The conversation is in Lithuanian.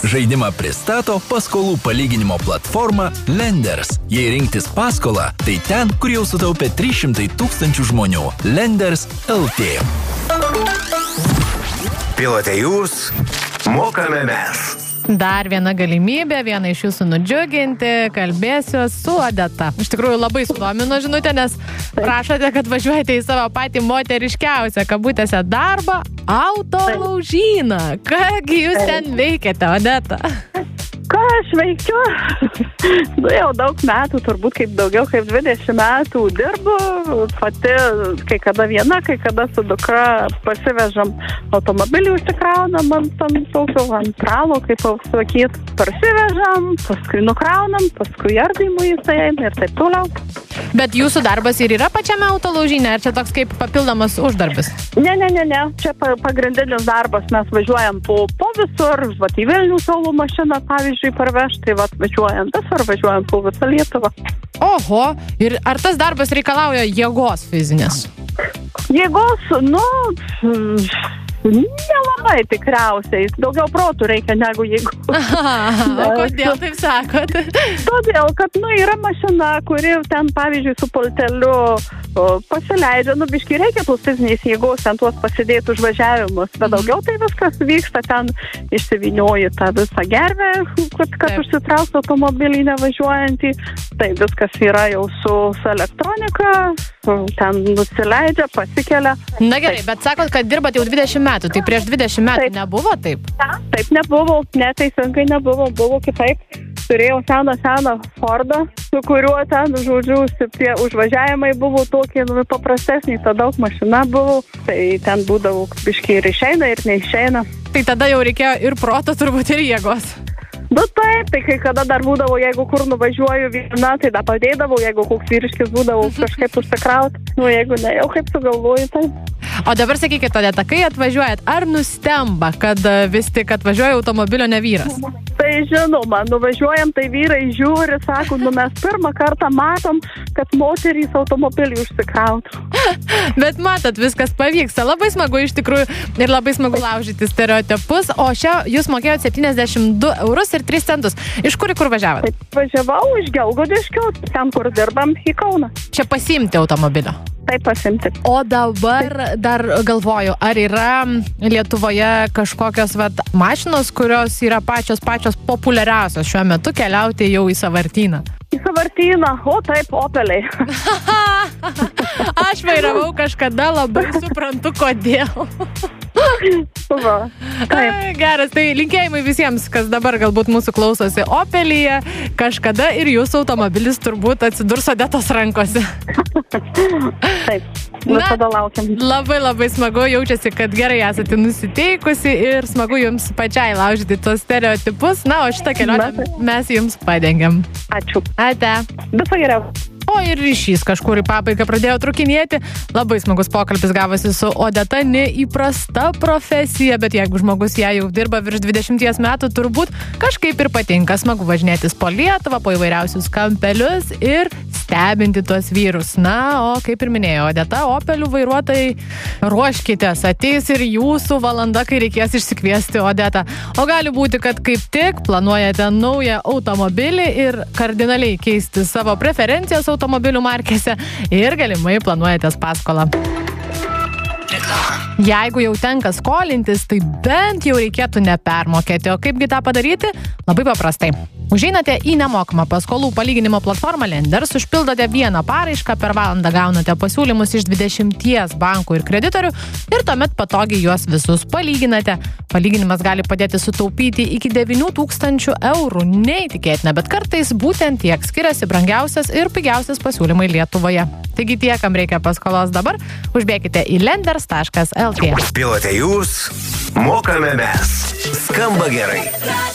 Žaidimą pristato paskolų palyginimo platforma Lenders. Jei rinktis paskolą, tai ten, kur jau sutaupė 300 000 žmonių. Lenders LT. Pilote jūs, mokame mes. Dar viena galimybė, vieną iš jūsų nudžiuginti, kalbėsiu su Odeta. Iš tikrųjų labai sudomino žinutė, nes prašote, kad važiuojate į savo patį moteriškiausią kabutėse darbą autolaužyną. Kągi jūs ten veikiate, Odeta? Ką aš veikiu? Jau daug metų, turbūt kaip daugiau kaip 20 metų dirbu. Pati kai kada viena, kai kada su dukra pasivežam automobilį, užsikraunam ant tokio antralo, kaip sakyt. Parsivežam, paskui nukraunam, paskui ardymui jisai eina ir taip toliau. Bet jūsų darbas ir yra pačiame autolaužyne, ar čia toks kaip papildomas uždarbis? Ne. Čia pagrindinis darbas. Mes važiuojam po visur, į Vilnių savo mašiną, pavyzdžiui, parvežti, tai važiuojam visur, važiuojam po visą Lietuvą. Oho, ir ar tas darbas reikalauja jėgos fizinės? Jėgos, nelabai tikriausiai. Daugiau protų reikia negu jėgų. O kodėl taip sakot? Todėl, kad yra mašina, kuri ten, pavyzdžiui, su pulteliu pasileidžia, biškai reikia tos fizinės jėgos, ten tuos pasidėti užvažiavimus, bet daugiau tai viskas vyksta, ten išsivinioji tą visą gervę, kad užsitrauktų automobilį nevažiuojantį, tai viskas yra jau su elektronika, ten nusileidžia, pasikelia. Na gerai, bet sakot, kad dirbat jau 20 metų, tai prieš 20 metų nebuvo taip? Taip nebuvo, neteisingai nebuvo, buvo kitaip. Turėjau seną Fordą, su kuriuo ten, tie užvažiavimai buvo tokie paprastesniai, tada daug mašina buvo, tai ten būdavo biškai ir išeina, ir neišeina. Tai tada jau reikėjo ir proto, turbūt ir jėgos. Taip, tai kai kada dar būdavo, jeigu kur nuvažiuoju viena, tai dar padėdavau, jeigu koks vyriškis būdavo kažkaip užsikrauti, jeigu ne, jau kaip sugalvoju, tai. O dabar sakykit, Odeta, kai atvažiuojat, ar nustemba, kad vis tik atvažiuoja automobilio ne vyras? Tai žinoma, nuvažiuojam, tai vyrai žiūri, sako, mes pirmą kartą matom, kad moterys automobilį užsikrautų. Bet matot, viskas pavyksta. Labai smagu iš tikrųjų ir labai smagu laužyti stereotipus. O jūs mokėjot 72 eurus ir 3 centus. Iš kur važiavot? Taip, važiavau iš Gelgodiškio, ten kur dirbam, į Kauną. Čia pasiimti automobilio? Taip, pasiimti. O dabar dar galvoju, ar yra Lietuvoje kažkokios mašinos, kurios yra pačios populiariausios šiuo metu keliauti jau į sąvartyną? Į sąvartyną, taip, Opeliai. Aš vairavau kažkada, labai suprantu, kodėl. Geras, tai linkėjimai visiems, kas dabar galbūt mūsų klausosi Opelyje, kažkada ir jūsų automobilis turbūt atsidurs Odetos rankose. Taip, visada laukiam. Labai smagu, jaučiasi, kad gerai esate nusiteikusi ir smagu jums pačiai laužyti tos stereotipus. Na, o šitą kelionę mes jums padengiam. Ačiū. Ate. Viso geriau. O ir ryšys kažkur į pabaigą pradėjo trukinėti. Labai smagus pokalbis gavosi su Odeta, neįprasta profesija, bet jeigu žmogus ją jau dirba virš 20 metų, turbūt kažkaip ir patinka. Smagu važinėtis po Lietuvą, po įvairiausius kampelius ir stebinti tuos vyrus. Na, o kaip ir minėjo Odeta, Opelių vairuotojai, ruoškitės, ateis ir jūsų valanda, kai reikės išsikviesti Odetą. O gali būti, kad kaip tik planuojate naują automobilį ir kardinaliai keisti savo preferencijas automobilių markėse ir galimai planuojatės paskolą. Jeigu jau tenka skolintis, tai bent jau reikėtų nepermokėti. O kaipgi tą padaryti? Labai paprastai. Užeinate į nemokamą paskolų palyginimo platformą Lenders, užpildote vieną paraišką, per valandą gaunate pasiūlymus iš 20 bankų ir kreditorių ir tuomet patogiai juos visus palyginate. Palyginimas gali padėti sutaupyti iki 9 000 eurų. Neįtikėtina, bet kartais būtent tiek skiriasi brangiausias ir pigiausias pasiūlymai Lietuvoje. Taigi tie, kam reikia paskolos dabar, užbėkite į lenders.lt. Pilote jūs, mokame mes. Skamba gerai.